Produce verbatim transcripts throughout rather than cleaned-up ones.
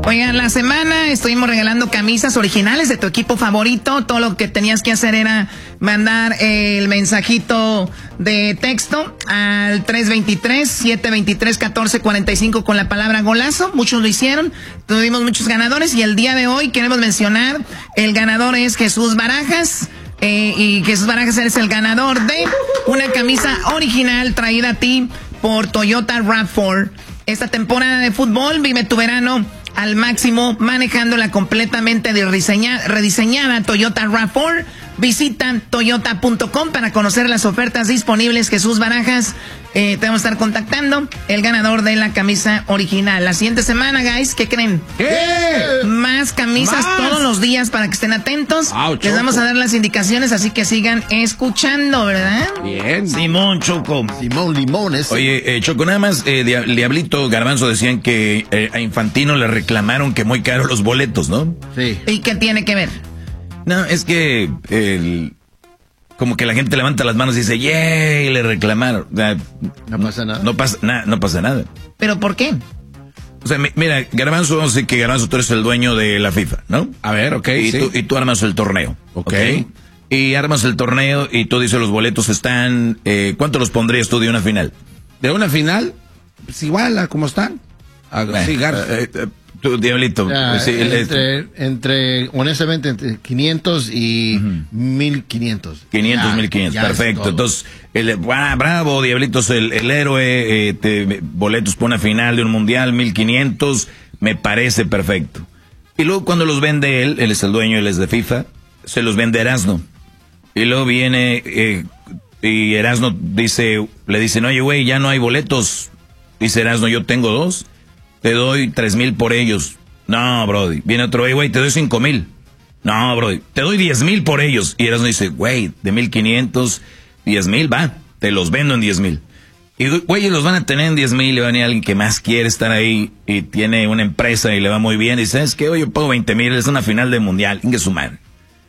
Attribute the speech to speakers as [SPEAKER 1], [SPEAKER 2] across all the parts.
[SPEAKER 1] Oigan, la semana estuvimos regalando camisas originales de tu equipo favorito. Todo lo que tenías que hacer era mandar el mensajito de texto al tres dos tres, siete dos tres, uno cuatro cuatro cinco con la palabra golazo. Muchos lo hicieron, tuvimos muchos ganadores y el día de hoy queremos mencionar, el ganador es Jesús Barajas. Eh, y Jesús Barajas es el ganador de una camisa original traída a ti por Toyota RAV cuatro. Esta temporada de fútbol vive tu verano al máximo manejándola completamente rediseñada, rediseñada Toyota RAV cuatro. Visita toyota punto com para conocer las ofertas disponibles. Jesús Barajas, eh, te vamos a estar contactando, el ganador de la camisa original. La siguiente semana, guys, ¿qué creen?
[SPEAKER 2] ¿Qué?
[SPEAKER 1] Más camisas ¿Más? todos los días para que estén atentos. Oh, Les vamos a dar las indicaciones, así que sigan escuchando, ¿verdad?
[SPEAKER 2] Bien.
[SPEAKER 3] Simón, Choco.
[SPEAKER 2] Simón Limones.
[SPEAKER 3] Oye, eh, Choco, nada más, eh, Diablito, Garbanzo decían que eh, a Infantino le reclamaron que muy caros los boletos, ¿no?
[SPEAKER 2] Sí.
[SPEAKER 1] ¿Y qué tiene que ver?
[SPEAKER 3] No, es que el, como que la gente levanta las manos y dice, ¡yay! Le reclamaron. O sea,
[SPEAKER 2] no pasa nada.
[SPEAKER 3] No pasa, na, no pasa nada.
[SPEAKER 1] ¿Pero por qué?
[SPEAKER 3] O sea, mira, Garbanzo, sé que Garbanzo tú eres el dueño de la FIFA, ¿no?
[SPEAKER 2] A ver, ok.
[SPEAKER 3] Y,
[SPEAKER 2] sí.
[SPEAKER 3] tú, y tú armas el torneo.
[SPEAKER 2] Ok.
[SPEAKER 3] okay. Y armas el torneo y tú dices los boletos están... Eh, ¿Cuánto los pondrías tú de una final?
[SPEAKER 2] ¿De una final? Pues igual a como están. A,
[SPEAKER 3] eh,
[SPEAKER 2] sí, Gar.
[SPEAKER 3] eh, eh, tú, Diablito.
[SPEAKER 2] Ya,
[SPEAKER 3] sí,
[SPEAKER 2] entre, el, entre, honestamente, entre quinientos y uh-huh. mil quinientos.
[SPEAKER 3] quinientos, mil quinientos, perfecto. Entonces, el, ah, bravo, Diablitos, el, el héroe, eh, te, boletos por una final de un mundial, mil quinientos, me parece perfecto. Y luego cuando los vende él, él es el dueño, él es de FIFA, se los vende Erasno. Y luego viene, eh, y Erasno dice, le dicen, oye, güey, ya no hay boletos. Dice Erasno, yo tengo dos. Te doy tres mil por ellos. No, brody. Viene otro, güey, te doy cinco mil. No, brody. Te doy diez mil por ellos. Y Erasmo dice, güey, de mil quinientos, diez mil, va. Te los vendo en diez mil. Y, güey, los van a tener en diez mil y va a venir alguien que más quiere estar ahí y tiene una empresa y le va muy bien. Y ¿sabes qué? Oye, yo pago veinte mil, es una final de mundial. Ingue su madre.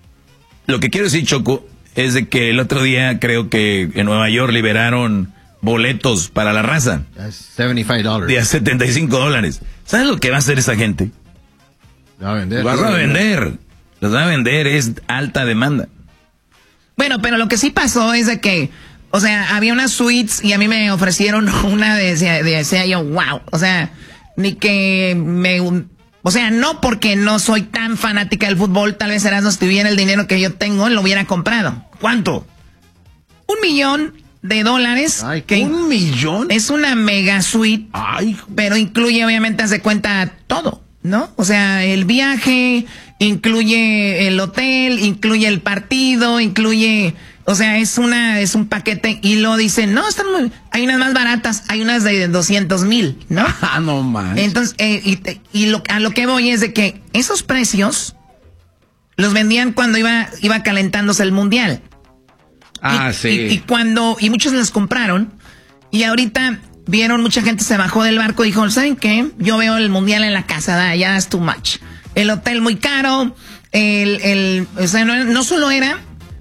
[SPEAKER 3] Lo que quiero decir, Choco, es de que el otro día creo que en Nueva York liberaron boletos para la raza.
[SPEAKER 2] setenta y cinco dólares.
[SPEAKER 3] De a setenta y cinco dólares. ¿Sabes lo que va a hacer esa gente?
[SPEAKER 2] Va a vender.
[SPEAKER 3] Los va a vender. Los va a vender. Es alta demanda.
[SPEAKER 1] Bueno, pero lo que sí pasó es de que, o sea, había unas suites y a mí me ofrecieron una de, de, decía yo, wow. O sea, ni que me... O sea, no porque no soy tan fanática del fútbol, tal vez Erasmo, si tuviera el dinero que yo tengo, lo hubiera comprado.
[SPEAKER 3] ¿Cuánto?
[SPEAKER 1] Un millón de dólares.
[SPEAKER 2] Ay, que ¿un millón?
[SPEAKER 1] Es una mega suite.
[SPEAKER 2] Ay.
[SPEAKER 1] Pero incluye, obviamente, haz de cuenta todo, ¿no? O sea, el viaje, incluye el hotel, incluye el partido, incluye... O sea, es una es un paquete y lo dicen, no, están muy, hay unas más baratas, hay unas de doscientos mil, ¿no?
[SPEAKER 2] Ah, no más.
[SPEAKER 1] Entonces, eh, y, te, y lo, a lo que voy es de que esos precios los vendían cuando iba, iba calentándose el mundial.
[SPEAKER 2] Ah,
[SPEAKER 1] y,
[SPEAKER 2] sí.
[SPEAKER 1] Y, y cuando, y muchos los compraron, y ahorita vieron, mucha gente se bajó del barco y dijo, ¿saben qué? Yo veo el mundial en la casa, da, ya es too much. El hotel muy caro, el, el, o sea, no, no solo era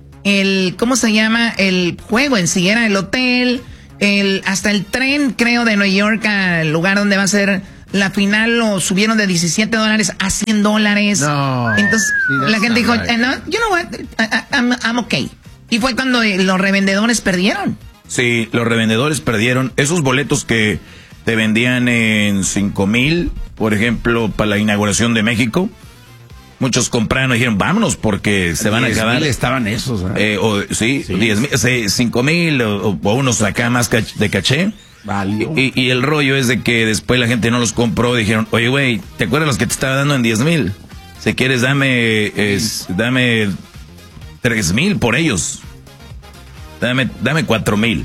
[SPEAKER 1] el, ¿cómo se llama? El juego en sí, era el hotel, el, hasta el tren, creo, de Nueva York al lugar donde va a ser la final, lo subieron de diecisiete dólares a cien dólares.
[SPEAKER 2] No.
[SPEAKER 1] Entonces, sí, la gente dijo, right. no, you know what, I'm, I'm okay. Y fue cuando los revendedores perdieron.
[SPEAKER 3] Sí, los revendedores perdieron. Esos boletos que te vendían en cinco mil, por ejemplo, para la inauguración de México, muchos compraron y dijeron, vámonos, porque se van a acabar.
[SPEAKER 2] diez mil estaban esos, ¿eh?
[SPEAKER 3] Eh, o, sí, sí. diez mil, cinco mil o, o unos acá más de caché.
[SPEAKER 2] Valió.
[SPEAKER 3] Y, y el rollo es de que después la gente no los compró. Dijeron, oye, güey, ¿te acuerdas los que te estaba dando en diez mil? Si quieres, dame, es, dame tres mil por ellos. Dame, dame cuatro mil.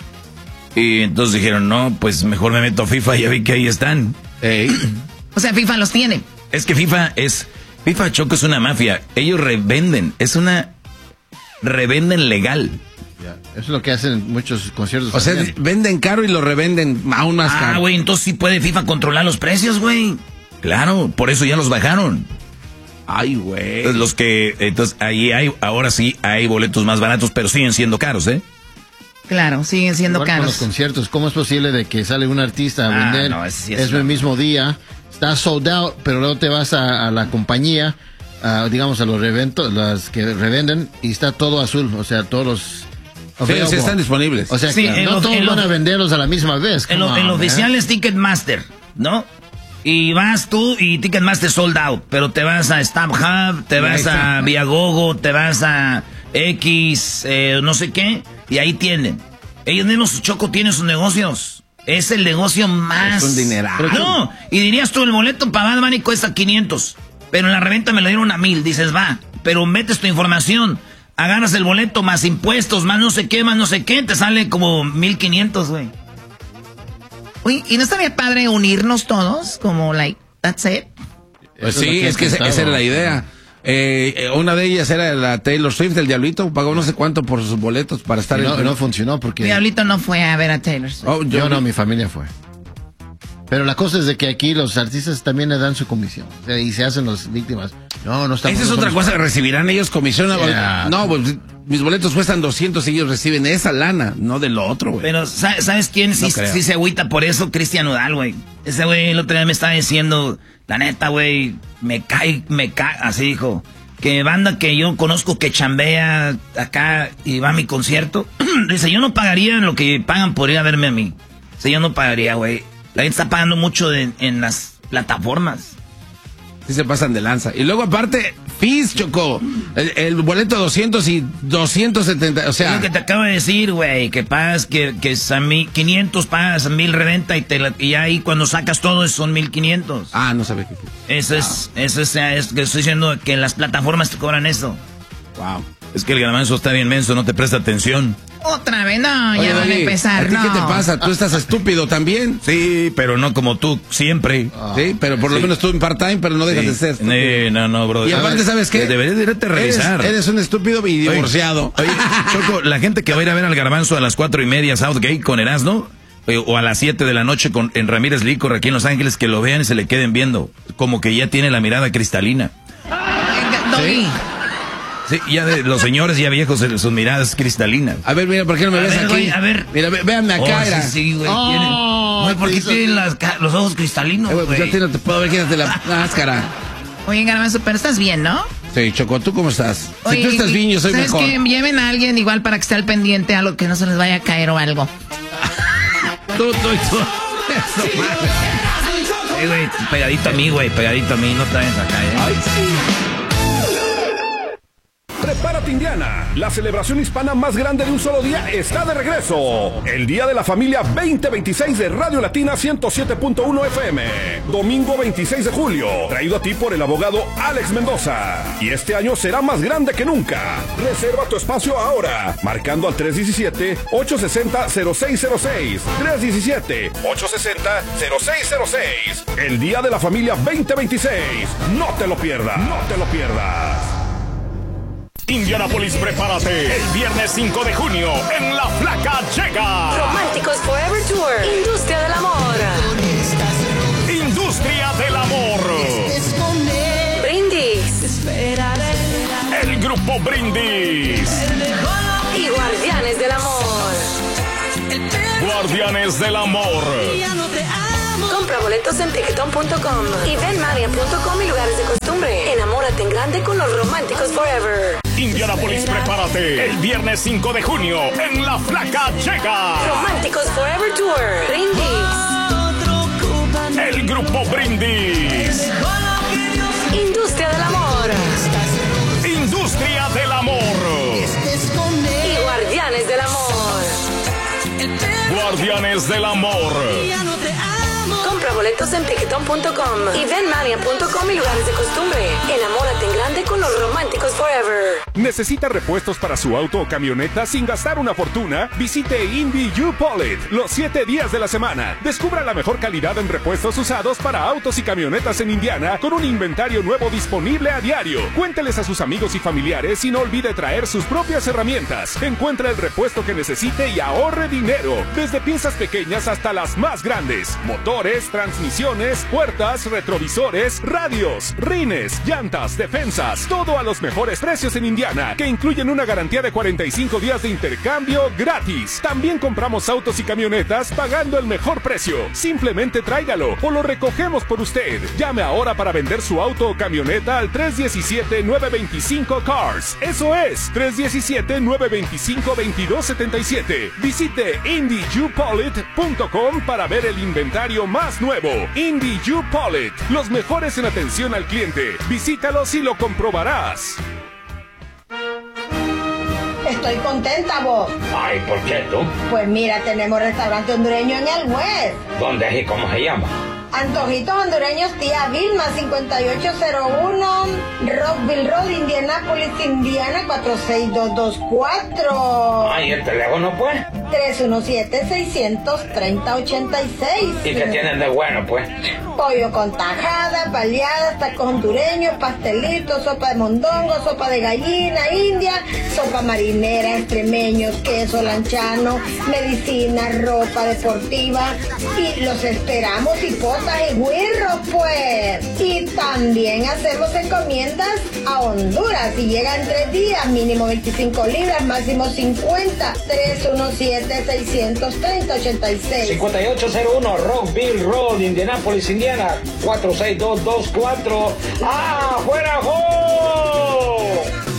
[SPEAKER 3] Y entonces dijeron, no, pues mejor me meto a FIFA, ya vi que ahí están.
[SPEAKER 2] Hey.
[SPEAKER 1] O sea, FIFA los tiene.
[SPEAKER 3] Es que FIFA es, FIFA Choco es una mafia. Ellos revenden, es una, revenden legal.
[SPEAKER 2] Yeah. Eso es lo que hacen muchos conciertos. O sea, venden caro y lo revenden aún más caro.
[SPEAKER 3] Ah, güey, entonces sí puede FIFA controlar los precios, güey. Claro, por eso ya los bajaron.
[SPEAKER 2] Ay, güey.
[SPEAKER 3] Entonces, los que, entonces ahí hay, ahora sí hay boletos más baratos, pero siguen siendo caros, ¿eh?
[SPEAKER 1] Claro, siguen siendo
[SPEAKER 2] Igual
[SPEAKER 1] caros.
[SPEAKER 2] Con los conciertos, ¿cómo es posible de que sale un artista a
[SPEAKER 3] ah,
[SPEAKER 2] vender
[SPEAKER 3] no, sí es
[SPEAKER 2] eso el mismo día? está sold out, pero luego te vas a, a la compañía, a, digamos a los reventos, las que revenden, y está todo azul, o sea, todos los...
[SPEAKER 4] Sí, sí están disponibles.
[SPEAKER 2] O sea,
[SPEAKER 1] sí,
[SPEAKER 2] que
[SPEAKER 1] en
[SPEAKER 2] no
[SPEAKER 1] los,
[SPEAKER 2] todos
[SPEAKER 1] en
[SPEAKER 2] van
[SPEAKER 1] los,
[SPEAKER 2] a venderlos a la misma vez.
[SPEAKER 1] En, lo, en lo oficial es Ticketmaster, ¿no? Y vas tú y Ticketmaster sold out, pero te vas a StubHub, te vas a Viagogo, te vas a X, eh, no sé qué, y ahí tienen. Ellos mismos, Choco, tienen sus negocios. Es el negocio más...
[SPEAKER 4] Es un dineral.
[SPEAKER 1] No, y dirías tú, el boleto para Bad Bunny cuesta quinientos, pero en la reventa me lo dieron a mil, dices, va, pero metes tu información, agarras el boleto más impuestos, más no sé qué, más no sé qué, te sale como mil quinientos, güey. Uy, ¿y no estaría padre unirnos todos? Como, like, that's it.
[SPEAKER 4] Pues sí, es que esa era la idea. Eh, una de ellas era la Taylor Swift, el Diablito, pagó no sé cuánto por sus boletos para estar
[SPEAKER 2] en... No,
[SPEAKER 4] en...
[SPEAKER 2] no funcionó porque...
[SPEAKER 1] Diablito no fue a ver a Taylor Swift.
[SPEAKER 2] Oh, yo, yo no, mi familia fue. Pero la cosa es de que aquí los artistas también le dan su comisión. O sea, y se hacen las víctimas. No, no estamos...
[SPEAKER 4] Esa es otra cosa, recibirán ellos comisión. Yeah. No, pues mis boletos cuestan doscientos y ellos reciben esa lana, no de lo otro, güey.
[SPEAKER 1] Pero, ¿sabes quién sí, no sí se agüita por eso? Cristian Nodal, güey. Ese güey el otro día me estaba diciendo, la neta, güey, me cae, me cae, así dijo, que banda que yo conozco que chambea acá y va a mi concierto, dice, yo no pagaría lo que pagan por ir a verme a mí. Dice, yo no pagaría, güey. La gente está pagando mucho de, en las plataformas.
[SPEAKER 4] Sí se pasan de lanza. Y luego aparte, fees, Choco. El, el boleto doscientos y doscientos setenta, o sea...
[SPEAKER 1] Es lo que te acabo de decir, güey, que pagas, que, que es a mí, quinientos pagas, mil reventa y, te la, y ahí cuando sacas todo son mil quinientos.
[SPEAKER 4] Ah, no sabía que...
[SPEAKER 1] Eso es, wow. eso es, es que estoy diciendo que en las plataformas te cobran eso.
[SPEAKER 4] Wow.
[SPEAKER 3] Es que el garbanzo está bien menso, no te presta atención.
[SPEAKER 1] Otra vez, no, ya van a empezar,
[SPEAKER 4] ¿a ti
[SPEAKER 1] no.
[SPEAKER 4] qué te pasa? ¿Tú estás estúpido también?
[SPEAKER 3] Sí, pero no como tú, siempre.
[SPEAKER 4] Oh. Sí, pero por lo sí. menos tú en part-time, pero no dejas sí. de ser estúpido.
[SPEAKER 3] Sí, no, no, bro.
[SPEAKER 4] Y aparte, ¿sabes qué?
[SPEAKER 3] Deberías irte a revisar.
[SPEAKER 4] Eres, eres un estúpido y divorciado.
[SPEAKER 3] Oye, oye, Choco, la gente que va a ir a ver al garbanzo a las cuatro y media Southgate con Erasmo, eh, o a las siete de la noche con, en Ramírez Licor aquí en Los Ángeles, que lo vean y se le queden viendo. Como que ya tiene la mirada cristalina.
[SPEAKER 1] ¿Sí?
[SPEAKER 3] Sí, ya de los señores ya viejos, sus miradas cristalinas.
[SPEAKER 4] A ver, mira, ¿por qué no me
[SPEAKER 1] a
[SPEAKER 4] ves
[SPEAKER 1] ver,
[SPEAKER 4] aquí?
[SPEAKER 1] Güey, a ver.
[SPEAKER 4] Mira, véanme acá.
[SPEAKER 1] Oh, sí, sí, güey. Oh, tienen, güey, ¿por qué tienen las, los ojos cristalinos,
[SPEAKER 4] eh, güey? Pues yo no te puedo ver, quítate la máscara.
[SPEAKER 1] Oye, Garbanzo, pero estás bien, ¿no?
[SPEAKER 4] Sí, Choco, ¿tú cómo estás?
[SPEAKER 1] Oye,
[SPEAKER 4] si tú estás bien, yo soy
[SPEAKER 1] ¿sabes
[SPEAKER 4] mejor.
[SPEAKER 1] ¿Sabes qué? Lleven a alguien igual para que esté al pendiente, algo que no se les vaya a caer o algo.
[SPEAKER 3] tú, tú, tú. Sí, güey, pegadito a mí, güey, pegadito a mí, no te vayas a caer. Ay, sí.
[SPEAKER 5] Prepárate, Indiana. La celebración hispana más grande de un solo día está de regreso. El Día de la Familia veinte veintiséis de Radio Latina ciento siete punto uno F M. Domingo veintiséis de julio. Traído a ti por el abogado Alex Mendoza. Y este año será más grande que nunca. Reserva tu espacio ahora. Marcando al tres uno siete, ocho seis cero, cero seis cero seis. tres uno siete, ocho seis cero, cero seis cero seis. El Día de la Familia veinte veintiséis. No te lo pierdas. No te lo pierdas. Indianapolis, prepárate. El viernes cinco de junio, en La Flaca llega
[SPEAKER 6] Románticos Forever Tour. Industria del Amor.
[SPEAKER 5] Industria del Amor.
[SPEAKER 6] Brindis.
[SPEAKER 5] El grupo Brindis.
[SPEAKER 6] Y Guardianes del Amor.
[SPEAKER 5] Guardianes del Amor.
[SPEAKER 6] Compra boletos en ticketon punto com y venmaria punto com y lugares de costumbre. Enamórate en grande con los Románticos Forever.
[SPEAKER 5] Indianapolis, prepárate. El viernes cinco de junio, en La Flaca llega
[SPEAKER 6] Románticos Forever Tour. Brindis.
[SPEAKER 5] El grupo Brindis.
[SPEAKER 6] Industria del Amor.
[SPEAKER 5] Industria del Amor.
[SPEAKER 6] Y Guardianes del Amor.
[SPEAKER 5] Guardianes del Amor.
[SPEAKER 6] Compra boletos en ticketon punto com y venmaria punto com y lugares de costumbre. Enamórate en grande con los Románticos Forever.
[SPEAKER 5] ¿Necesita repuestos para su auto o camioneta sin gastar una fortuna? Visite Indy U-Polit los siete días de la semana. Descubra la mejor calidad en repuestos usados para autos y camionetas en Indiana con un inventario nuevo disponible a diario. Cuénteles a sus amigos y familiares y no olvide traer sus propias herramientas. Encuentra el repuesto que necesite y ahorre dinero. Desde piezas pequeñas hasta las más grandes. Motores, transformadores, transmisiones, puertas, retrovisores, radios, rines, llantas, defensas, todo a los mejores precios en Indiana, que incluyen una garantía de cuarenta y cinco días de intercambio gratis. También compramos autos y camionetas pagando el mejor precio. Simplemente tráigalo o lo recogemos por usted. Llame ahora para vender su auto o camioneta al tres uno siete, nueve dos cinco, C A R S. Eso es, tres uno siete, nueve dos cinco, veintidós setenta y siete. Visite Indy U Polit punto com para ver el inventario más nuevo. Indy U Polit, los mejores en atención al cliente. Visítalos y lo comprobarás.
[SPEAKER 7] Estoy contenta, vos.
[SPEAKER 8] Ay, ¿por qué tú?
[SPEAKER 7] Pues mira, tenemos restaurante hondureño en el West.
[SPEAKER 8] ¿Dónde es y cómo se llama?
[SPEAKER 7] Antojitos Hondureños Tía Vilma, cincuenta y ocho cero uno Rockville Road, Indianapolis, Indiana, cuatro seis dos dos cuatro.
[SPEAKER 8] Ay, ¿el teléfono pues?
[SPEAKER 7] tres uno siete, seis tres cero, ocho seis.
[SPEAKER 8] ¿Y qué tienen de bueno pues?
[SPEAKER 7] Pollo con tajada, baleadas, tacos hondureños, pastelitos, sopa de mondongo, sopa de gallina india, sopa marinera, extremeños, queso lanchano, medicina, ropa deportiva. Y los esperamos y potas y güirros pues. Y también hacemos encomiendas a Honduras y llegan tres días, mínimo veinticinco libras, máximo cincuenta. tres uno siete, seis tres cero, ocho seis.
[SPEAKER 8] cincuenta y ocho cero uno Rockville Road, Indianapolis, Indiana, cuatro seis dos dos cuatro. ¡Ah, fuera jo!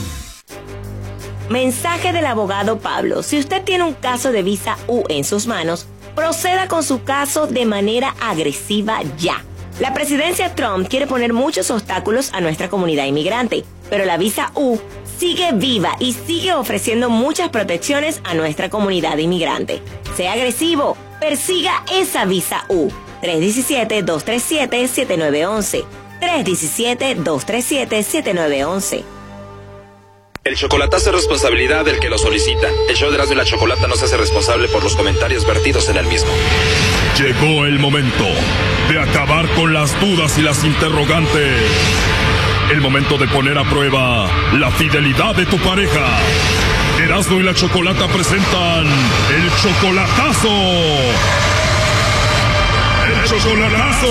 [SPEAKER 9] Mensaje del abogado Pablo. Si usted tiene un caso de visa U en sus manos, proceda con su caso de manera agresiva ya. La presidencia Trump quiere poner muchos obstáculos a nuestra comunidad inmigrante, pero la visa U sigue viva y sigue ofreciendo muchas protecciones a nuestra comunidad inmigrante. Sea agresivo, persiga esa visa U. tres uno siete, dos tres siete, siete nueve uno uno. tres uno siete, dos tres siete, siete nueve uno uno.
[SPEAKER 10] El chocolatazo es responsabilidad del que lo solicita. El show de Erasmo y la Chocolata no se hace responsable por los comentarios vertidos en el mismo.
[SPEAKER 11] Llegó el momento de acabar con las dudas y las interrogantes. El momento de poner a prueba la fidelidad de tu pareja. Erasmo y la Chocolata presentan el chocolatazo. ¡El chocolatazo!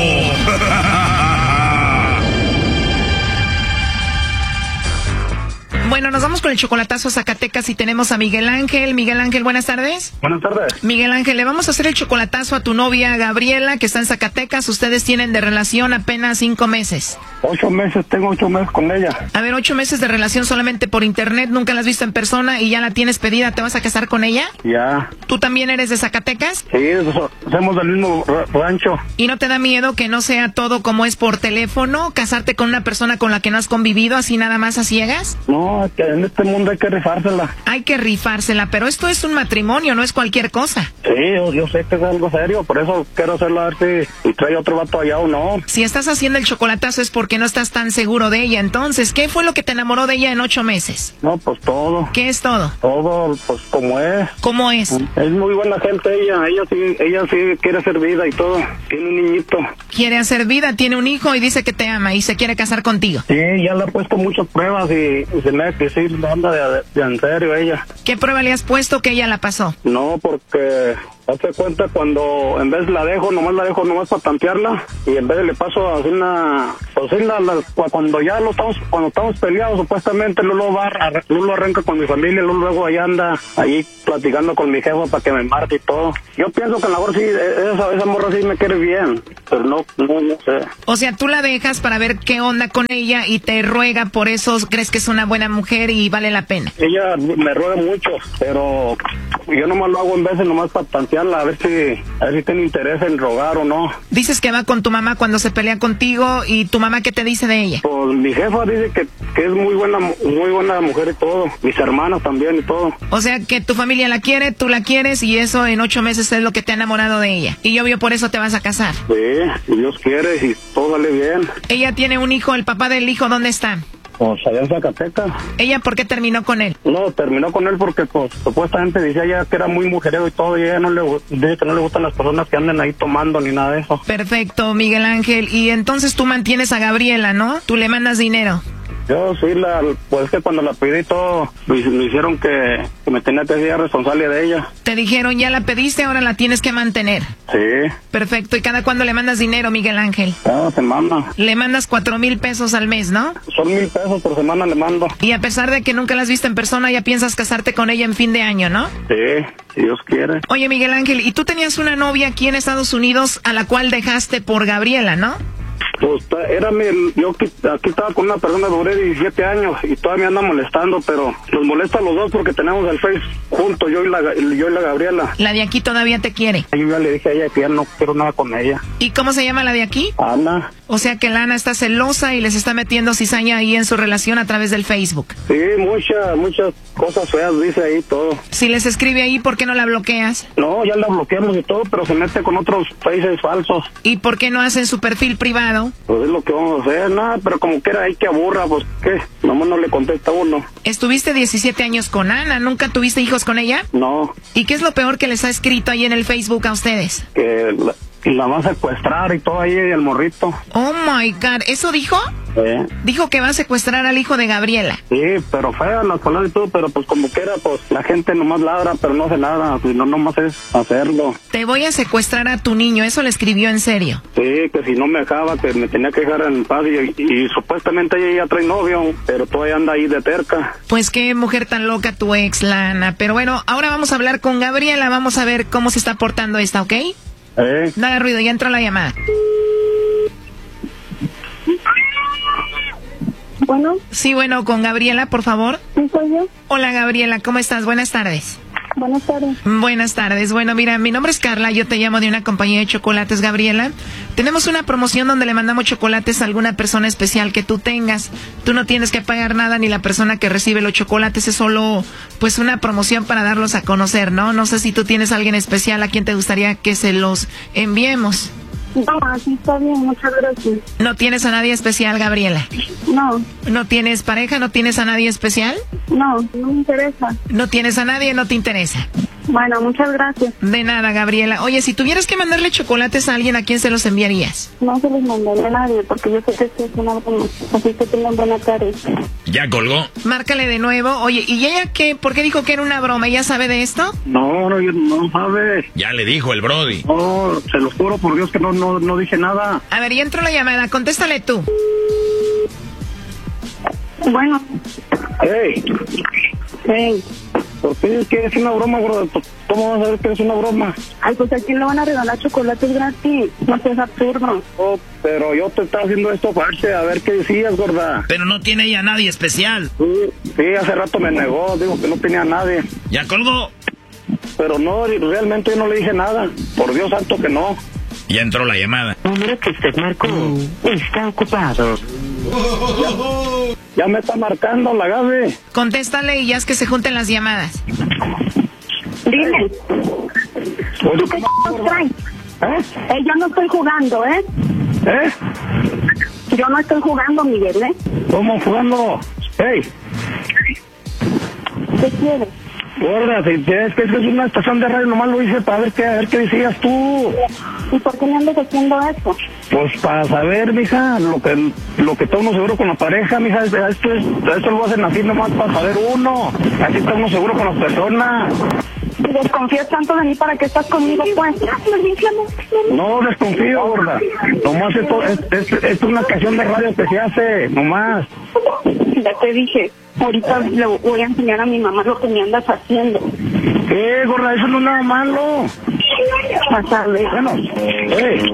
[SPEAKER 1] Bueno, nos vamos con el chocolatazo a Zacatecas y tenemos a Miguel Ángel. Miguel Ángel, buenas tardes.
[SPEAKER 12] Buenas tardes.
[SPEAKER 1] Miguel Ángel, le vamos a hacer el chocolatazo a tu novia Gabriela, que está en Zacatecas. Ustedes tienen de relación apenas cinco meses.
[SPEAKER 12] Ocho meses, tengo ocho meses con ella.
[SPEAKER 1] A ver, ocho meses de relación solamente por internet, nunca la has visto en persona y ya la tienes pedida. ¿Te vas a casar con ella?
[SPEAKER 12] Ya.
[SPEAKER 1] ¿Tú también eres de Zacatecas?
[SPEAKER 12] Sí, somos del mismo rancho.
[SPEAKER 1] ¿Y no te da miedo que no sea todo como es por teléfono? ¿Casarte con una persona con la que no has convivido así nada más a ciegas?
[SPEAKER 12] No, que en este mundo hay que rifársela.
[SPEAKER 1] Hay que rifársela, pero esto es un matrimonio, no es cualquier cosa.
[SPEAKER 12] Sí, yo, yo sé que es algo serio, por eso quiero hacerlo a ver si y trae otro vato allá o no.
[SPEAKER 1] Si estás haciendo el chocolatazo es porque no estás tan seguro de ella. Entonces, ¿qué fue lo que te enamoró de ella en ocho meses?
[SPEAKER 12] No, pues todo.
[SPEAKER 1] ¿Qué es todo?
[SPEAKER 12] Todo, pues como es.
[SPEAKER 1] ¿Cómo es?
[SPEAKER 12] Es muy buena gente ella, ella sí, ella sí quiere hacer vida y todo. Tiene un niñito.
[SPEAKER 1] Quiere hacer vida, tiene un hijo y dice que te ama y se quiere casar contigo.
[SPEAKER 12] Sí, ya le he puesto muchas pruebas y, y se me ha que sí, anda de, de, de en serio ella.
[SPEAKER 1] ¿Qué prueba le has puesto que ella la pasó?
[SPEAKER 12] No, porque hazte cuenta cuando en vez la dejo, nomás la dejo nomás para tantearla y en vez de le paso así una, pues sí, la, la, cuando ya lo estamos, cuando estamos peleados supuestamente Lulo va, Lulo arranca con mi familia, Lulo luego allá anda ahí platicando con mi jefa para que me marque y todo. Yo pienso que a lo mejor sí, esa, esa morra sí me quiere bien, pero no, no, no sé.
[SPEAKER 1] O sea, tú la dejas para ver qué onda con ella y te ruega, por eso crees que es una buena mujer y vale la pena.
[SPEAKER 12] Ella me ruega mucho, pero yo nomás lo hago en veces nomás para tantearla, a ver si, a ver si tiene interés en rogar o no.
[SPEAKER 1] Dices que va con tu mamá cuando se pelea contigo, y tu mamá, ¿qué te dice de ella?
[SPEAKER 12] Pues mi jefa dice que, que es muy buena, muy buena mujer y todo, mis hermanas también y todo.
[SPEAKER 1] O sea que tu familia la quiere, tú la quieres y eso en ocho meses es lo que te ha enamorado de ella. Y yo veo por eso te vas a casar.
[SPEAKER 12] Sí, si Dios quiere y todo sale bien.
[SPEAKER 1] Ella tiene un hijo, el papá del hijo, ¿dónde está?
[SPEAKER 12] Pues allá en Zacatecas.
[SPEAKER 1] ¿Ella por qué terminó con él?
[SPEAKER 12] No, terminó con él porque pues supuestamente decía ella que era muy mujerero y todo, y a ella no le, dice que no le gustan las personas que anden ahí tomando ni nada de eso.
[SPEAKER 1] Perfecto, Miguel Ángel. Y entonces tú mantienes a Gabriela, ¿no? Tú le mandas dinero.
[SPEAKER 12] Yo sí, la, pues que cuando la pedí todo, me, me hicieron que, que me tenía que ser responsable de ella.
[SPEAKER 1] Te dijeron, ya la pediste, ahora la tienes que mantener.
[SPEAKER 12] Sí.
[SPEAKER 1] Perfecto. ¿Y cada cuándo le mandas dinero, Miguel Ángel?
[SPEAKER 12] Cada semana.
[SPEAKER 1] Le mandas cuatro mil pesos al mes, ¿no?
[SPEAKER 12] Son mil pesos por semana le mando.
[SPEAKER 1] Y a pesar de que nunca la has visto en persona, ya piensas casarte con ella en fin de año, ¿no?
[SPEAKER 12] Sí, si Dios quiere.
[SPEAKER 1] Oye, Miguel Ángel, ¿y tú tenías una novia aquí en Estados Unidos a la cual dejaste por Gabriela, no?
[SPEAKER 12] Pues era mi, yo aquí, aquí estaba con una persona, duré diecisiete años y todavía me anda molestando, pero nos molesta a los dos porque tenemos el Face juntos, yo y la, yo y la Gabriela.
[SPEAKER 1] ¿La de aquí todavía te quiere?
[SPEAKER 12] Yo ya le dije a ella que ya no quiero nada con ella.
[SPEAKER 1] ¿Y cómo se llama la de aquí?
[SPEAKER 12] Ana.
[SPEAKER 1] O sea que la Ana está celosa y les está metiendo cizaña ahí en su relación a través del Facebook.
[SPEAKER 12] Sí, muchas, muchas cosas feas dice ahí todo.
[SPEAKER 1] Si les escribe ahí, ¿por qué no la bloqueas?
[SPEAKER 12] No, ya la bloqueamos y todo, pero se mete con otros faces falsos.
[SPEAKER 1] ¿Y por qué no hacen su perfil privado?
[SPEAKER 12] Pues es lo que vamos a hacer, nada, pero como que era ahí que aburra, pues qué, nomás no le contesta uno.
[SPEAKER 1] Estuviste diecisiete años con Ana, ¿nunca tuviste hijos con ella?
[SPEAKER 12] No.
[SPEAKER 1] ¿Y qué es lo peor que les ha escrito ahí en el Facebook a ustedes?
[SPEAKER 12] Que la, la va a secuestrar y todo ahí el morrito.
[SPEAKER 1] Oh my God, ¿eso dijo?
[SPEAKER 12] ¿Eh?
[SPEAKER 1] Dijo que va a secuestrar al hijo de Gabriela.
[SPEAKER 12] Sí, pero fea las palabras y todo, pero pues como quiera, pues la gente nomás ladra, pero no hace nada, pues no nomás es hacerlo.
[SPEAKER 1] Te voy a secuestrar a tu niño, eso le escribió en serio.
[SPEAKER 12] Sí, que si no me dejaba, que me tenía que dejar en paz y, y, y supuestamente ella ya trae novio, pero todavía anda ahí de terca.
[SPEAKER 1] Pues qué mujer tan loca tu ex, Lana. Pero bueno, ahora vamos a hablar con Gabriela, vamos a ver cómo se está portando esta, ¿ok?
[SPEAKER 12] ¿Eh?
[SPEAKER 1] No haga ruido, ya entró la llamada.
[SPEAKER 13] Bueno.
[SPEAKER 1] Sí, bueno, con Gabriela, por favor.
[SPEAKER 13] Sí, soy yo.
[SPEAKER 1] Hola, Gabriela, ¿cómo estás? Buenas tardes.
[SPEAKER 13] Buenas tardes.
[SPEAKER 1] Buenas tardes. Bueno, mira, mi nombre es Carla, yo te llamo de una compañía de chocolates, Gabriela. Tenemos una promoción donde le mandamos chocolates a alguna persona especial que tú tengas. Tú no tienes que pagar nada ni la persona que recibe los chocolates, es solo pues una promoción para darlos a conocer, ¿no? No sé si tú tienes a alguien especial a quien te gustaría que se los enviemos.
[SPEAKER 13] No, así está bien, muchas gracias.
[SPEAKER 1] ¿No tienes a nadie especial, Gabriela?
[SPEAKER 13] No.
[SPEAKER 1] ¿No tienes pareja? ¿No tienes a nadie especial?
[SPEAKER 13] No, no me interesa.
[SPEAKER 1] ¿No tienes a nadie? ¿No te interesa?
[SPEAKER 13] Bueno, muchas gracias.
[SPEAKER 1] De nada, Gabriela. Oye, si tuvieras que mandarle chocolates a alguien, ¿a quién se los enviarías?
[SPEAKER 13] No se los mandaré a nadie, porque yo sé que esto es una broma. Así que tengan buena tarde.
[SPEAKER 3] Ya colgó.
[SPEAKER 1] Márcale de nuevo. Oye, ¿y ella qué? ¿Por qué dijo que era una broma? ¿Ella sabe de esto?
[SPEAKER 12] No, no, no sabe.
[SPEAKER 3] Ya le dijo el Brody.
[SPEAKER 12] No, se los juro por Dios que no, no, no dije nada.
[SPEAKER 1] A ver, ya entró la llamada. Contéstale tú.
[SPEAKER 13] Bueno.
[SPEAKER 12] Hey.
[SPEAKER 13] Hey.
[SPEAKER 12] ¿Por qué es que es una broma, bro? ¿Cómo vas a ver que es una broma?
[SPEAKER 13] Ay, pues a quién le van a regalar chocolates gratis. No seas absurdo.
[SPEAKER 12] Oh, pero yo te estaba haciendo esto aparte, a ver qué decías, gorda.
[SPEAKER 3] Pero no tiene ella nadie especial.
[SPEAKER 12] Sí, sí, hace rato me negó, digo que no tenía nadie.
[SPEAKER 3] Ya colgó.
[SPEAKER 12] Pero no, realmente yo no le dije nada. Por Dios santo que no.
[SPEAKER 3] Ya entró la llamada.
[SPEAKER 14] El número que usted marcó está ocupado.
[SPEAKER 12] Ya, ya me está marcando la Gaby.
[SPEAKER 1] Contéstale y ya es que se junten las llamadas.
[SPEAKER 13] Dile.
[SPEAKER 12] Oye,
[SPEAKER 13] ¿Qué c*** trae?
[SPEAKER 12] ¿Eh?
[SPEAKER 13] Eh, yo no estoy jugando, ¿eh?
[SPEAKER 12] ¿Eh?
[SPEAKER 13] Yo no estoy jugando, Miguel, ¿eh?
[SPEAKER 12] ¿Cómo jugando? ¡Ey!
[SPEAKER 13] ¿Qué quieres?
[SPEAKER 12] Gorda, si es que es una estación de radio, nomás lo hice para ver qué, a ver qué decías tú.
[SPEAKER 13] ¿Y por qué me andas haciendo eso?
[SPEAKER 12] Pues para saber, mija, lo que lo que está uno seguro con la pareja, mija, esto, es, esto lo hacen así nomás para saber uno. Así está uno seguro con las personas.
[SPEAKER 13] Si desconfías tanto de mí, ¿para qué estás conmigo, pues?
[SPEAKER 12] No desconfío, gorda. Nomás esto es, es, es, es una canción de radio que se hace, nomás.
[SPEAKER 13] Ya te dije, ahorita le voy a enseñar a mi mamá lo que me andas haciendo.
[SPEAKER 12] ¿Qué, gorda? Eso no es nada malo.
[SPEAKER 13] Vas a ver.
[SPEAKER 12] Bueno, eh.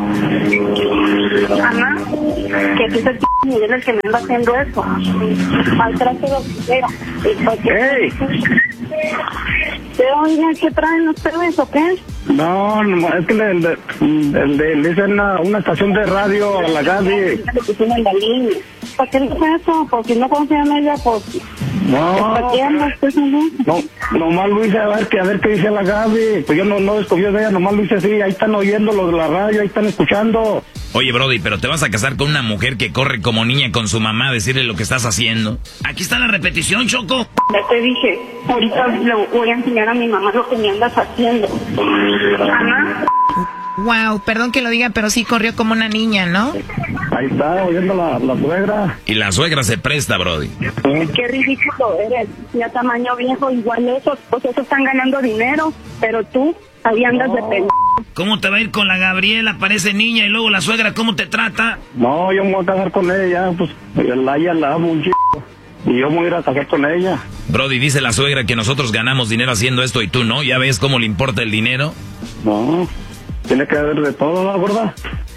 [SPEAKER 13] Ana, que tú eres el Miguel el que me anda haciendo eso. Maltrato de la
[SPEAKER 12] ¡Ey!
[SPEAKER 13] ¿Pero oiga, qué traen ustedes o qué?
[SPEAKER 12] No, no, es que le, le, le, le, le hice una, una estación de radio a la Gaby.
[SPEAKER 13] ¿Para qué le hice eso? Porque si no confían en ella, pues...
[SPEAKER 12] No,
[SPEAKER 13] ¿para qué andas haciendo eso?
[SPEAKER 12] No, nomás lo hice a ver, que, a ver qué dice la Gaby. Pues yo no, no desconfío de ella, nomás lo hice así. Ahí están oyendo los de la radio, ahí están escuchando.
[SPEAKER 3] Oye, Brody, pero te vas a casar con una mujer que corre como niña con su mamá a decirle lo que estás haciendo. Aquí está la repetición, Choco.
[SPEAKER 13] Ya te dije, ahorita le voy a enseñar a mi mamá lo que me andas haciendo. Ana.
[SPEAKER 1] Wow, perdón que lo diga, pero sí corrió como una niña, ¿no?
[SPEAKER 12] Ahí está, oyendo la, la suegra.
[SPEAKER 3] Y la suegra se presta, brody.
[SPEAKER 13] Qué ridículo eres. Ya tamaño viejo, igual esos, pues esos están ganando dinero, pero tú, ahí andas no. de pena.
[SPEAKER 3] ¿Cómo te va a ir con la Gabriela? Parece niña, y luego la suegra, ¿cómo te trata?
[SPEAKER 12] No, yo me voy a casar con ella, pues, la ella la amo un chico. Y yo me voy a ir a casar con ella.
[SPEAKER 3] Brody, dice la suegra que nosotros ganamos dinero haciendo esto y tú no. ¿Ya ves cómo le importa el dinero?
[SPEAKER 12] No, tiene que haber de todo, ¿no, gorda?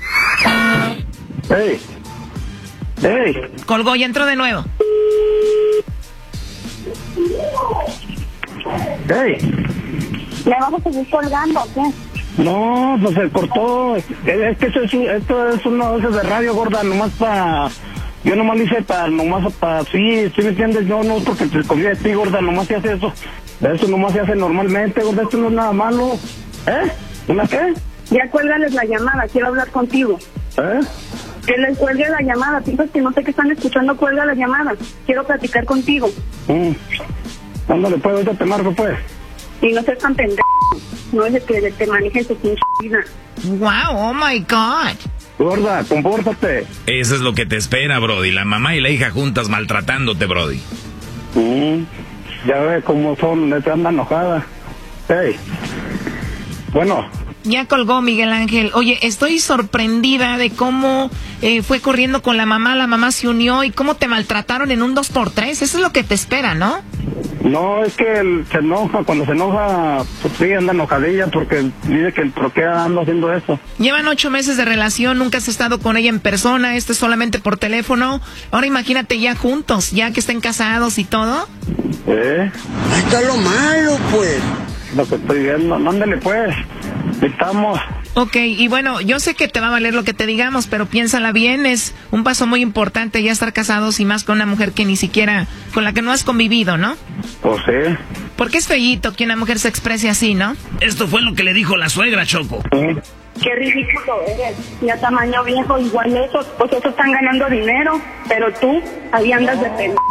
[SPEAKER 12] ¡Ey! ¡Ey!
[SPEAKER 1] Colgó y entró de nuevo.
[SPEAKER 12] ¡Ey!
[SPEAKER 13] ¿Le vamos a seguir colgando o qué?
[SPEAKER 12] No, pues se cortó. Es que eso es, esto es uno de esos de radio, gorda, nomás para... Yo nomás lo hice para, nomás para, sí, ¿sí me entiendes? Yo no, porque te confío de ti, gorda, nomás se hace eso. Eso nomás se hace normalmente, gorda, esto no es nada malo. ¿Eh? ¿Una qué?
[SPEAKER 13] Ya cuélgales la llamada, quiero hablar contigo.
[SPEAKER 12] ¿Eh?
[SPEAKER 13] Que les cuelgue la llamada, piensas que no sé qué están escuchando, cuelga la llamada. Quiero platicar contigo.
[SPEAKER 12] Mm. Ándale, pues, ahorita te marco, pues.
[SPEAKER 13] Y no seas tan pendejo, no es de que te manejes tu pinche vida.
[SPEAKER 1] Wow, oh my God.
[SPEAKER 12] Gorda, compórtate.
[SPEAKER 3] Eso es lo que te espera, brody. La mamá y la hija juntas maltratándote, brody.
[SPEAKER 12] Mm, ya ves cómo son, te andan enojada. Hey. Bueno.
[SPEAKER 1] Ya colgó, Miguel Ángel. Oye, estoy sorprendida de cómo eh, fue corriendo con la mamá, la mamá se unió y cómo te maltrataron en un dos por tres. Eso es lo que te espera, ¿no?
[SPEAKER 12] No, es que él se enoja, cuando se enoja, pues sí, anda enojadilla porque dice que por qué ando haciendo eso.
[SPEAKER 1] Llevan ocho meses de relación, nunca has estado con ella en persona, esto es solamente por teléfono. Ahora imagínate ya juntos, ya que estén casados y todo.
[SPEAKER 12] ¿Eh?
[SPEAKER 15] Ahí está lo malo, pues.
[SPEAKER 12] Lo que estoy viendo, ándale pues, estamos...
[SPEAKER 1] Ok, y bueno, yo sé que te va a valer lo que te digamos, pero piénsala bien, es un paso muy importante ya estar casados y más con una mujer que ni siquiera, con la que no has convivido, ¿no?
[SPEAKER 12] Pues sí.
[SPEAKER 1] Porque es feíto que una mujer se exprese así, ¿no?
[SPEAKER 3] Esto fue lo que le dijo la suegra, Choco.
[SPEAKER 12] ¿Sí?
[SPEAKER 13] Qué ridículo eres. Ya tamaño viejo, igual esos, pues esos están ganando dinero, pero tú, ahí andas de pena.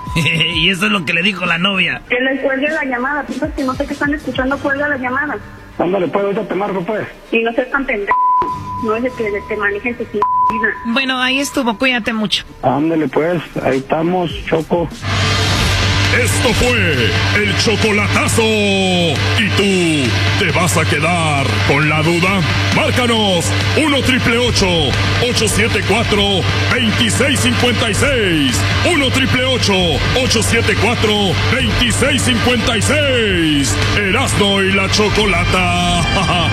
[SPEAKER 3] Y eso es lo que le dijo la novia.
[SPEAKER 13] Que les cuelgue la llamada, piensas que no sé qué están escuchando, cuelga la llamada.
[SPEAKER 12] Ándale, pues, ahorita te marco, pues.
[SPEAKER 13] Y no seas tan pendejo, no es de que te manejes tu vida.
[SPEAKER 1] Bueno, ahí estuvo, cuídate mucho.
[SPEAKER 12] Ándale, pues, ahí estamos, Choco.
[SPEAKER 11] Esto fue el chocolatazo. ¿Y tú te vas a quedar con la duda? Márcanos uno triple ocho, ocho siete cuatro, dos seis cinco seis. uno triple ocho, ocho siete cuatro, dos seis cinco seis. Erasmo y la Chocolata.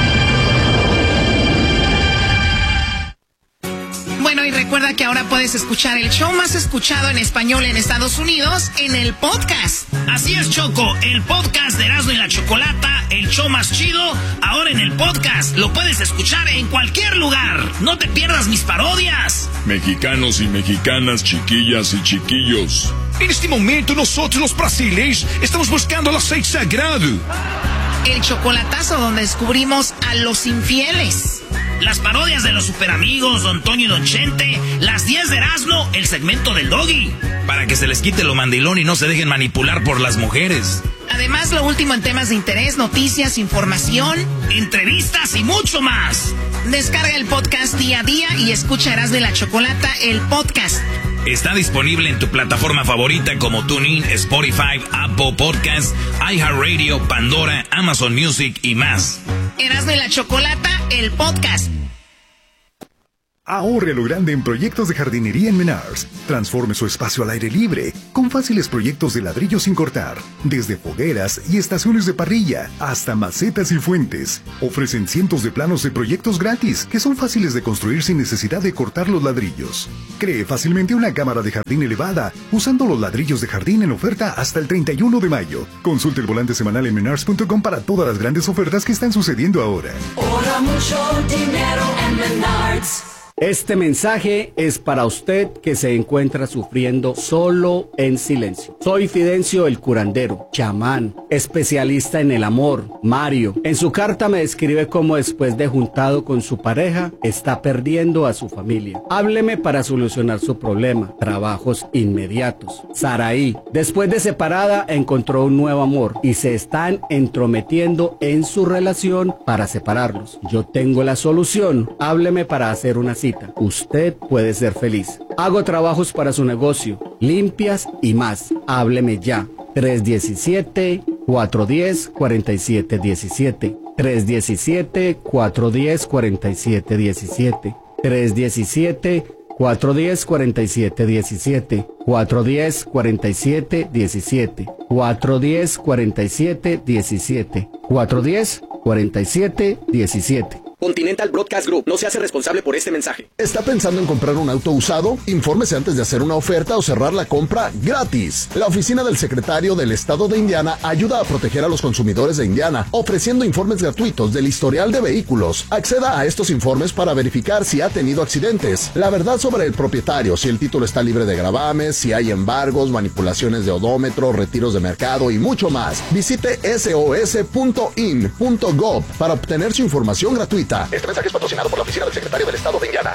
[SPEAKER 1] Bueno, y recuerda que ahora puedes escuchar el show más escuchado en español en Estados Unidos en el podcast.
[SPEAKER 3] Así es, Choco, el podcast de Erasmo y la Chocolata, el show más chido, ahora en el podcast. Lo puedes escuchar en cualquier lugar. No te pierdas mis parodias.
[SPEAKER 11] Mexicanos y mexicanas, chiquillas y chiquillos.
[SPEAKER 16] En este momento nosotros los brasileños estamos buscando el aceite sagrado.
[SPEAKER 1] El chocolatazo donde descubrimos a los infieles.
[SPEAKER 3] Las parodias de los superamigos, Don Toño y Don Chente, las diez de Erasmo, el segmento del Doggy. Para que se les quite lo mandilón y no se dejen manipular por las mujeres.
[SPEAKER 1] Además, lo último en temas de interés, noticias, información,
[SPEAKER 3] entrevistas y mucho más.
[SPEAKER 1] Descarga el podcast día a día y escucha Erasmo y la Chocolata, el podcast.
[SPEAKER 3] Está disponible en tu plataforma favorita como TuneIn, Spotify, Apple Podcasts, iHeartRadio, Pandora, Amazon Music y más.
[SPEAKER 1] Erasmo y la Chocolata, el podcast.
[SPEAKER 17] Ahorre lo grande en proyectos de jardinería en Menards. Transforme su espacio al aire libre con fáciles proyectos de ladrillo sin cortar. Desde fogueras y estaciones de parrilla hasta macetas y fuentes. Ofrecen cientos de planos de proyectos gratis que son fáciles de construir sin necesidad de cortar los ladrillos. Cree fácilmente una cámara de jardín elevada usando los ladrillos de jardín en oferta hasta el treinta y uno de mayo. Consulte el volante semanal en menards punto com para todas las grandes ofertas que están sucediendo ahora.
[SPEAKER 18] Ahorra mucho dinero en Menards. Este mensaje es para usted que se encuentra sufriendo solo en silencio. Soy Fidencio el curandero, chamán, especialista en el amor, Mario. En su carta me describe cómo después de juntado con su pareja, está perdiendo a su familia. Hábleme para solucionar su problema. Trabajos inmediatos. Saraí, después de separada, encontró un nuevo amor y se están entrometiendo en su relación para separarlos. Yo tengo la solución. Hábleme para hacer una cita. Usted puede ser feliz. Hago trabajos para su negocio, limpias y más. Hábleme ya. tres uno siete, cuatro uno cero, cuatro siete uno siete. tres uno siete, cuatro uno cero, cuatro siete uno siete. tres uno siete, cuatro uno cero, cuatro siete uno siete. cuatro uno cero, cuatro siete uno siete. cuatro uno cero, cuatro siete uno siete. cuatro uno cero, cuatro siete uno siete.
[SPEAKER 19] Continental Broadcast Group no se hace responsable por este mensaje.
[SPEAKER 20] ¿Está pensando en comprar un auto usado? Infórmese antes de hacer una oferta o cerrar la compra gratis. La oficina del secretario del estado de Indiana ayuda a proteger a los consumidores de Indiana, ofreciendo informes gratuitos del historial de vehículos. Acceda a estos informes para verificar si ha tenido accidentes, la verdad sobre el propietario, si el título está libre de gravames, si hay embargos, manipulaciones de odómetro, retiros de mercado y mucho más. Visite S O S punto in punto gov para obtener su información gratuita. Este mensaje es patrocinado por la oficina del secretario del estado de Indiana.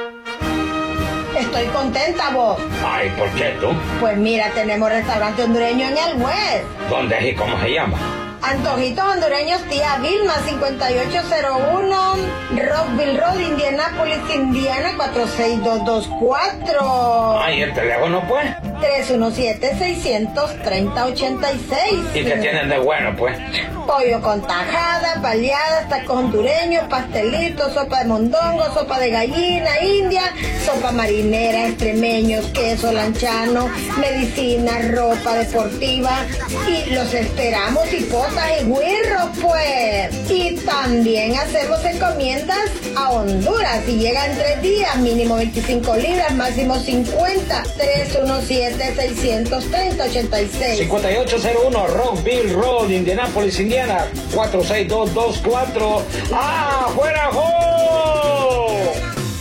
[SPEAKER 7] Estoy contenta, vos.
[SPEAKER 8] Ay, ¿por qué tú?
[SPEAKER 7] Pues mira, tenemos restaurante hondureño en el West.
[SPEAKER 8] ¿Dónde es y cómo se llama?
[SPEAKER 7] Antojitos hondureños Tía Vilma, cincuenta y ocho cero uno Rockville Road, Indianapolis, Indiana, cuatro seis dos dos cuatro.
[SPEAKER 8] Ay, ¿el teléfono pues?
[SPEAKER 7] tres uno siete, seis tres cero, ocho seis.
[SPEAKER 8] ¿Y qué tienen de bueno pues?
[SPEAKER 7] Pollo con tajada, baleadas, tacos hondureños, pastelitos, sopa de mondongo, sopa de gallina, india, sopa marinera, extremeños, queso lanchano, medicina, ropa deportiva. Y los esperamos y y güirros, pues. Y también hacemos encomiendas a Honduras. Si llegan tres días, mínimo veinticinco libras, máximo cincuenta. tres uno siete, seis tres cero, ocho seis.
[SPEAKER 8] cincuenta y ocho cero uno Rockville Road, Indianapolis, Indiana, cuatro seis dos dos cuatro. ¡Ah, fuera, jo!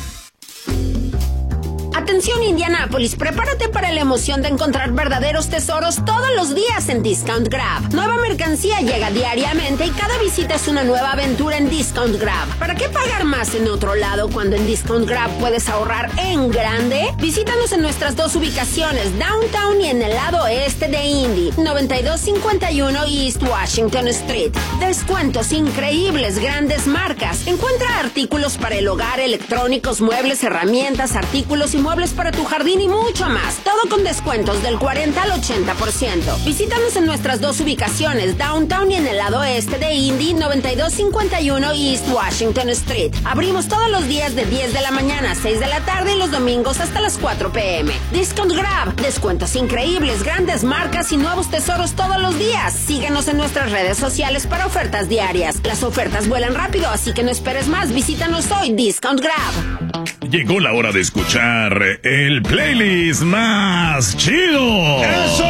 [SPEAKER 21] Atención Indianapolis, prepárate para la emoción de encontrar verdaderos tesoros todos los días en Discount Grab. Nueva mercancía llega diariamente y cada visita es una nueva aventura en Discount Grab. ¿Para qué pagar más en otro lado cuando en Discount Grab puedes ahorrar en grande? Visítanos en nuestras dos ubicaciones, Downtown y en el lado este de Indy, noventa y dos cincuenta y uno East Washington Street. Descuentos increíbles, grandes marcas. Encuentra artículos para el hogar, electrónicos, muebles, herramientas, artículos y muebles para tu jardín y mucho más. Todo con descuentos del cuarenta al ochenta por ciento. Visítanos en nuestras dos ubicaciones, Downtown y en el lado este de Indy, noventa y dos cincuenta y uno East Washington Street. Abrimos todos los días de diez de la mañana a seis de la tarde y los domingos hasta las cuatro pm. Discount Grab, descuentos increíbles, grandes marcas y nuevos tesoros todos los días. Síguenos en nuestras redes sociales para ofertas diarias. Las ofertas vuelan rápido, así que no esperes más. Visítanos hoy, Discount Grab.
[SPEAKER 11] Llegó la hora de escuchar el playlist más chido.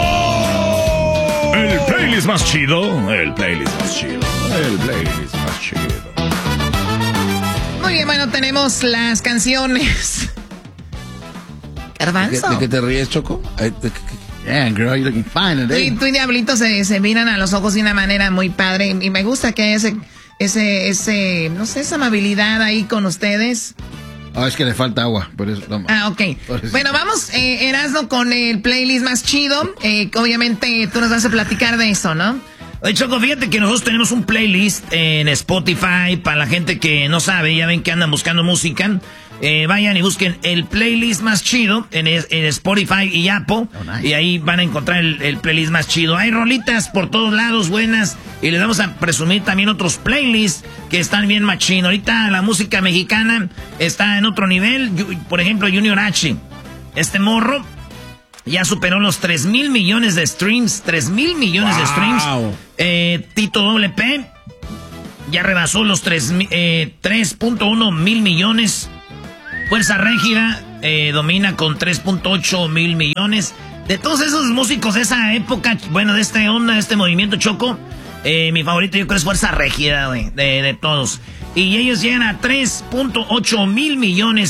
[SPEAKER 11] ¡Eso! El playlist más chido. El playlist más chido. El playlist más chido.
[SPEAKER 1] Muy bien, bueno, tenemos las canciones. Garbanzo.
[SPEAKER 4] ¿De, de qué te ríes, Choco?
[SPEAKER 2] Yeah, girl, you're looking fine today.
[SPEAKER 1] Tú y Diablito se, se miran a los ojos de una manera muy padre. Y me gusta que ese, ese, ese, no sé, esa amabilidad ahí con ustedes.
[SPEAKER 2] Oh, es que le falta agua, por eso. Toma.
[SPEAKER 1] Ah, ok. Bueno, vamos, eh, Erasmo, con el playlist más chido. Eh, obviamente tú nos vas a platicar de eso, ¿no?
[SPEAKER 3] Oye, Choco, fíjate que nosotros tenemos un playlist en Spotify para la gente que no sabe, ya ven que andan buscando música. Eh, vayan y busquen el playlist más chido en, en Spotify y Apple. Oh, nice. Y ahí van a encontrar el, el playlist más chido. Hay rolitas por todos lados buenas. Y les vamos a presumir también otros playlists que están bien machín. Ahorita la música mexicana está en otro nivel. Por ejemplo, Junior H. Este morro ya superó los tres mil millones de streams. tres mil millones wow. de streams. Eh, Tito W P ya rebasó los tres punto uno mil millones. Fuerza Régida eh, domina con tres punto ocho mil millones. De todos esos músicos de esa época, bueno, de esta onda, de este movimiento, Choco, eh, mi favorito yo creo es Fuerza Régida, güey, de, de todos. Y ellos llegan a tres punto ocho mil millones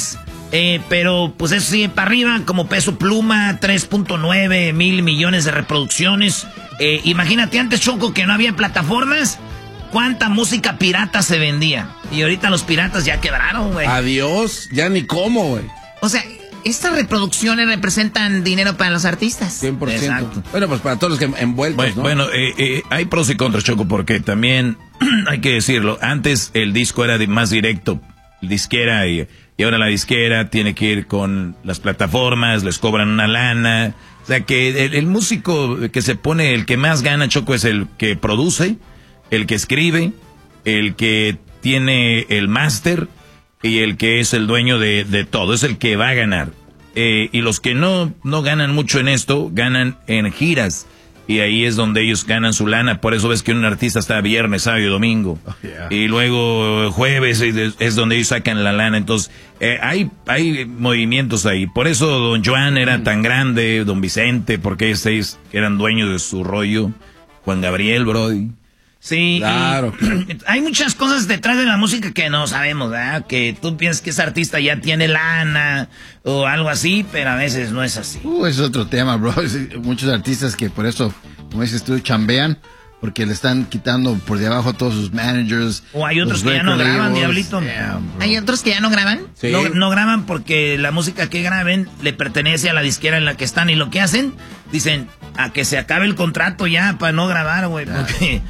[SPEAKER 6] Eh, pero pues eso sí, para arriba, como Peso Pluma, tres punto nueve mil millones de reproducciones. Eh, imagínate antes, Choco, que no había plataformas, cuánta música pirata se vendía. Y ahorita los piratas ya quebraron, güey.
[SPEAKER 4] Adiós, ya ni cómo, güey.
[SPEAKER 1] O sea, estas reproducciones representan dinero para los artistas.
[SPEAKER 4] cien por ciento.
[SPEAKER 6] Exacto.
[SPEAKER 4] Bueno, pues para todos los que envueltos,
[SPEAKER 3] Bueno,
[SPEAKER 4] ¿no?
[SPEAKER 3] bueno eh, eh, hay pros y contras, Choco, porque también hay que decirlo. Antes el disco era de más directo, disquera, y, y ahora la disquera tiene que ir con las plataformas, les cobran una lana. O sea que el, el músico que se pone, el que más gana, Choco, es el que produce, el que escribe, el que tiene el máster y el que es el dueño de, de todo, es el que va a ganar. Eh, y los que no, no ganan mucho en esto, ganan en giras. Y ahí es donde ellos ganan su lana. Por eso ves que un artista está viernes, sábado y domingo. Oh, yeah. Y luego jueves es donde ellos sacan la lana. Entonces, eh, hay, hay movimientos ahí. Por eso Don Juan era tan grande, Don Vicente, porque seis eran dueños de su rollo. Juan Gabriel, brody.
[SPEAKER 6] Sí,
[SPEAKER 4] claro.
[SPEAKER 6] Hay muchas cosas detrás de la música que no sabemos, ¿verdad? Que tú piensas que ese artista ya tiene lana o algo así, pero a veces no es así.
[SPEAKER 2] Uh, es otro tema, bro. Muchos artistas que por eso, como dices tú, chambean, porque le están quitando por debajo a todos sus managers.
[SPEAKER 6] O hay otros que ya no graban, Diablito.
[SPEAKER 1] Yeah, ¿hay otros que ya no graban?
[SPEAKER 6] Sí. No, no graban porque la música que graben le pertenece a la disquera en la que están. Y lo que hacen, dicen, a que se acabe el contrato ya para no grabar, güey. Yeah, porque,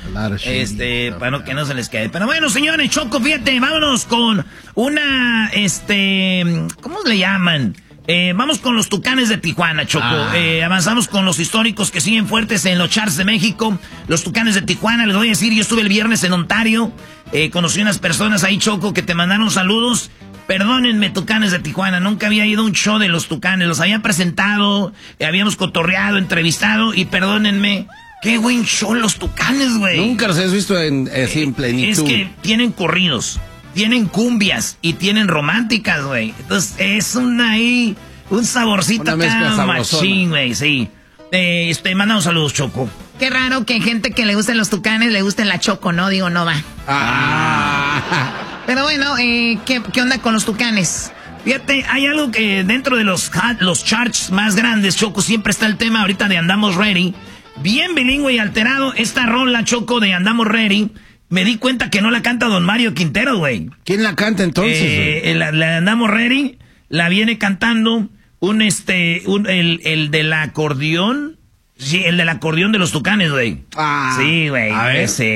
[SPEAKER 6] este, para no, que no se les quede. Pero bueno, señores, Choco, fíjate, vámonos con una, este, ¿cómo le llaman? Eh, vamos con los Tucanes de Tijuana, Choco. Ah. Eh, avanzamos con los históricos que siguen fuertes en los charts de México. Los Tucanes de Tijuana, les voy a decir, yo estuve el viernes en Ontario. Eh, conocí unas personas ahí, Choco, que te mandaron saludos. Perdónenme, Tucanes de Tijuana, nunca había ido a un show de los Tucanes. Los había presentado, eh, habíamos cotorreado, entrevistado, y perdónenme, qué buen show los Tucanes, güey.
[SPEAKER 4] Nunca los has visto en, eh, en plenitud.
[SPEAKER 6] Es que tienen corridos, tienen cumbias y tienen románticas, güey. Entonces es una ahí, un saborcito acá machín, güey, sí. Eh, este, mandamos saludos, Choco.
[SPEAKER 1] Qué raro que gente que le gusten los Tucanes le guste la Choco, ¿no? Digo, no va.
[SPEAKER 6] Ah.
[SPEAKER 1] Pero bueno, eh, ¿qué, ¿qué onda con los Tucanes?
[SPEAKER 6] Fíjate, hay algo que dentro de los, los charts más grandes, Choco, siempre está el tema ahorita de Andamos Ready. Bien bilingüe y alterado, esta rola, Choco, de Andamos Ready. Me di cuenta que no la canta Don Mario Quintero, güey.
[SPEAKER 4] ¿Quién la canta entonces?
[SPEAKER 6] Eh, la, la Andamos Ready la viene cantando un este un, el, el del acordeón. Sí, el del acordeón de los Tucanes, güey.
[SPEAKER 4] Ah,
[SPEAKER 6] sí, güey.
[SPEAKER 4] A ver.
[SPEAKER 6] Ese.